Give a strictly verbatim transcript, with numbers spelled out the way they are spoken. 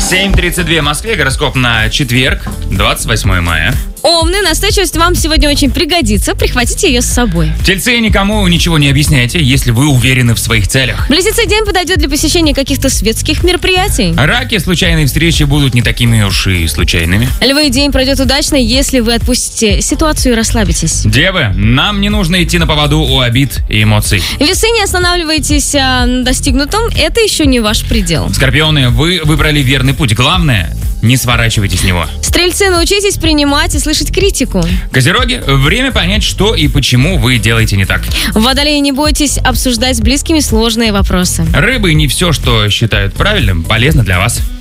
семь тридцать два в Москве, гороскоп на четверг, двадцать восьмое мая. Овны, настойчивость вам сегодня очень пригодится. Прихватите ее с собой. Тельцы, никому ничего не объясняйте, если вы уверены в своих целях. Близнецы, день подойдет для посещения каких-то светских мероприятий. Раки, случайные встречи будут не такими уж и случайными. Львы, день пройдет удачно, если вы отпустите ситуацию и расслабитесь. Девы, нам не нужно идти на поводу у обид и эмоций. Весы, не останавливайтесь а, на достигнутом, это еще не ваш предел. Скорпионы, вы выбрали верный путь. Главное, не сворачивайте с него. Стрельцы, научитесь принимать и слышать критику. Козероги, время понять, что и почему вы делаете не так. Водолеи, не бойтесь обсуждать с близкими сложные вопросы. Рыбы, не все, что считают правильным, полезно для вас.